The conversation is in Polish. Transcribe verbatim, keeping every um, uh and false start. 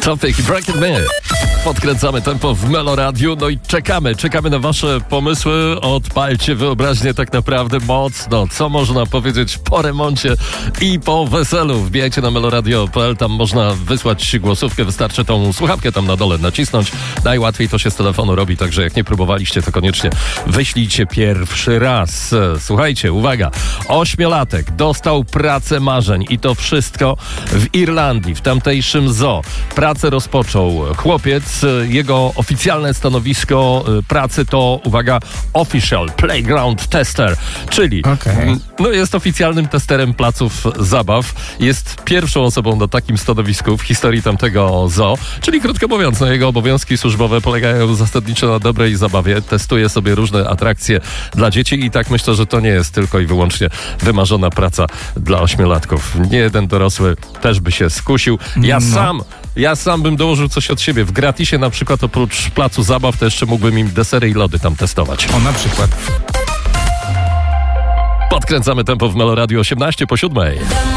Topic Breaking Me. Podkręcamy tempo w Meloradiu, no i czekamy, czekamy na wasze pomysły. Odpalcie wyobraźnię tak naprawdę mocno. Co można powiedzieć po remoncie i po weselu? Wbijajcie na meloradio kropka p l, tam można wysłać głosówkę, wystarczy tą słuchawkę tam na dole nacisnąć. Najłatwiej to się z telefonu robi, także jak nie próbowaliście, to koniecznie wyślijcie pierwszy raz. Słuchajcie, uwaga, ośmiolatek dostał pracę marzeń i to wszystko w Irlandii, w tamtejszym zoo. Pracę rozpoczął chłopiec. Jego oficjalne stanowisko pracy to, uwaga, Official Playground Tester, czyli okay. no jest oficjalnym testerem placów zabaw. Jest pierwszą osobą na takim stanowisku w historii tamtego zoo, czyli krótko mówiąc, no jego obowiązki służbowe polegają zasadniczo na dobrej zabawie. Testuje sobie różne atrakcje dla dzieci i tak myślę, że to nie jest tylko i wyłącznie wymarzona praca dla ośmiolatków. Nie jeden dorosły też by się skusił. Ja no. sam Ja sam bym dołożył coś od siebie. W gratisie na przykład oprócz placu zabaw to jeszcze mógłbym im desery i lody tam testować. O, na przykład. Podkręcamy tempo w Meloradiu osiemnaście po siódmej.